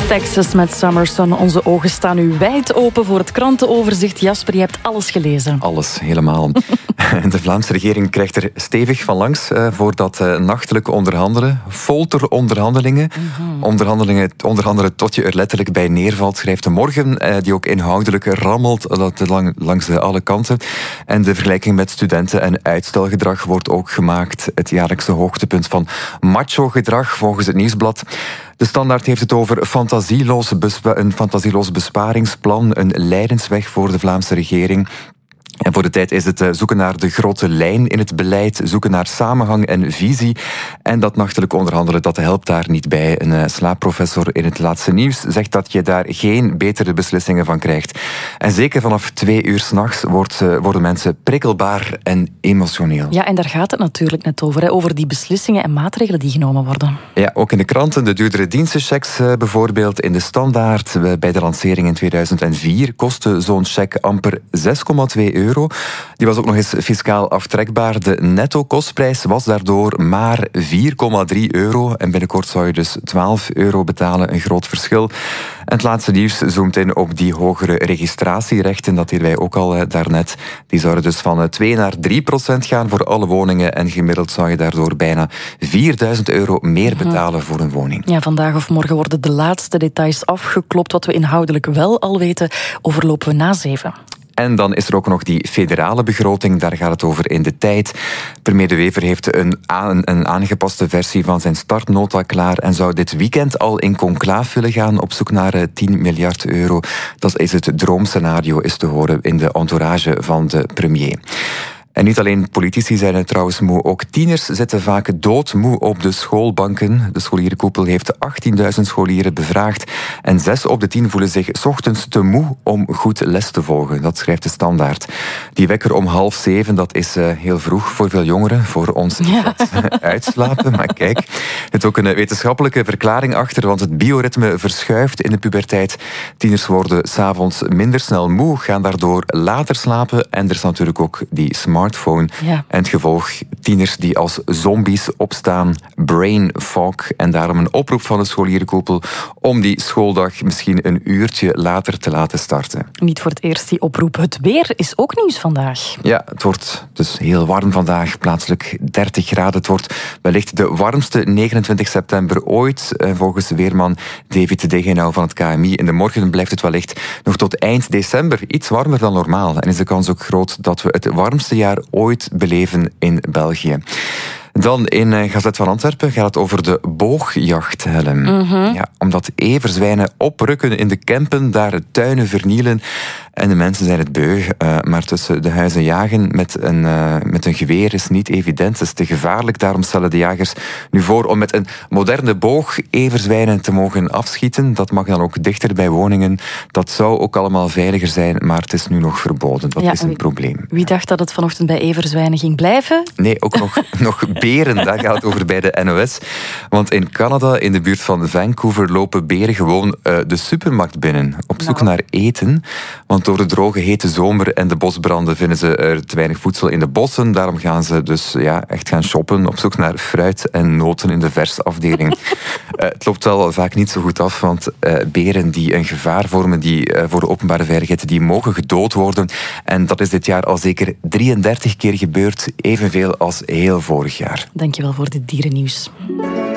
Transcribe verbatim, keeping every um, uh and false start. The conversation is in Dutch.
Texas met Summer Sun. Onze ogen staan nu wijd open voor het krantenoverzicht. Jasper, je hebt alles gelezen. Alles, helemaal. De Vlaamse regering krijgt er stevig van langs uh, voor dat uh, nachtelijke onderhandelen. Folteronderhandelingen. Mm-hmm. Onderhandelingen, onderhandelen tot je er letterlijk bij neervalt, schrijft de Morgen. Uh, die ook inhoudelijk rammelt dat lang, langs uh, alle kanten. En de vergelijking met studenten en uitstelgedrag wordt ook gemaakt. Het jaarlijkse hoogtepunt van macho-gedrag, volgens het Nieuwsblad. De Standaard heeft het over fantasieloos bespa- een fantasieloos besparingsplan, een lijdensweg voor de Vlaamse regering. En voor de tijd is het zoeken naar de grote lijn in het beleid, zoeken naar samenhang en visie. En dat nachtelijk onderhandelen, dat helpt daar niet bij. Een slaapprofessor in het Laatste Nieuws zegt dat je daar geen betere beslissingen van krijgt. En zeker vanaf twee uur 's nachts worden mensen prikkelbaar en emotioneel. Ja, en daar gaat het natuurlijk net over, hè? Over die beslissingen en maatregelen die genomen worden. Ja, ook in de kranten, de duurdere dienstenchecks bijvoorbeeld. In de Standaard, bij de lancering in tweeduizend vier, kostte zo'n check amper zes komma twee euro. Die was ook nog eens fiscaal aftrekbaar. De netto-kostprijs was daardoor maar vier komma drie euro. En binnenkort zou je dus twaalf euro betalen. Een groot verschil. En het Laatste Nieuws zoomt in op die hogere registratierechten. Dat deden wij ook al eh, daarnet. Die zouden dus van twee naar drie procent gaan voor alle woningen. En gemiddeld zou je daardoor bijna vierduizend euro meer betalen voor een woning. Ja, vandaag of morgen worden de laatste details afgeklopt. Wat we inhoudelijk wel al weten, overlopen we na zeven. En dan is er ook nog die federale begroting, daar gaat het over in de tijd. Premier De Wever heeft een, aan, een aangepaste versie van zijn startnota klaar en zou dit weekend al in conclaaf willen gaan op zoek naar tien miljard euro. Dat is het droomscenario, is te horen in de entourage van de premier. En niet alleen politici zijn het trouwens moe, ook tieners zitten vaak doodmoe op de schoolbanken. De scholierenkoepel heeft achttienduizend scholieren bevraagd en zes op de tien voelen zich 's ochtends te moe om goed les te volgen. Dat schrijft de Standaard. Die wekker om half zeven, dat is uh, heel vroeg voor veel jongeren. Voor ons is ja. dat uitslapen, maar kijk, er zit ook een wetenschappelijke verklaring achter, want het bioritme verschuift in de puberteit. Tieners worden 's avonds minder snel moe, gaan daardoor later slapen en er is natuurlijk ook die smart Ja. En het gevolg, tieners die als zombies opstaan, brain fog. En daarom een oproep van de scholierenkoepel om die schooldag misschien een uurtje later te laten starten. Niet voor het eerst die oproep. Het weer is ook nieuws vandaag. Ja, het wordt dus heel warm vandaag, plaatselijk dertig graden. Het wordt wellicht de warmste negenentwintig september ooit, volgens weerman David Degenau van het K M I. In de morgen blijft het wellicht nog tot eind december iets warmer dan normaal. En is de kans ook groot dat we het warmste jaar ooit beleven in België. Dan in Gazet van Antwerpen gaat het over de boogjachthelm. Mm-hmm. Ja, omdat everzwijnen oprukken in de Kempen, daar tuinen vernielen. En de mensen zijn het beu. Uh, maar tussen de huizen jagen met een, uh, met een geweer is niet evident. Het is te gevaarlijk. Daarom stellen de jagers nu voor om met een moderne boog everzwijnen te mogen afschieten. Dat mag dan ook dichter bij woningen. Dat zou ook allemaal veiliger zijn, maar het is nu nog verboden. Dat ja, is een wie, probleem. Wie dacht dat het vanochtend bij everzwijnen ging blijven? Nee, ook nog, nog beren. Daar gaat het over bij de N O S. Want in Canada, in de buurt van Vancouver, lopen beren gewoon uh, de supermarkt binnen. Op zoek nou. naar eten. Want door de droge, hete zomer en de bosbranden vinden ze er te weinig voedsel in de bossen. Daarom gaan ze dus ja, echt gaan shoppen op zoek naar fruit en noten in de versafdeling. uh, het loopt wel vaak niet zo goed af, want uh, beren die een gevaar vormen die, uh, voor de openbare veiligheid, die mogen gedood worden. En dat is dit jaar al zeker drieëndertig keer gebeurd, evenveel als heel vorig jaar. Dankjewel voor dit dierennieuws.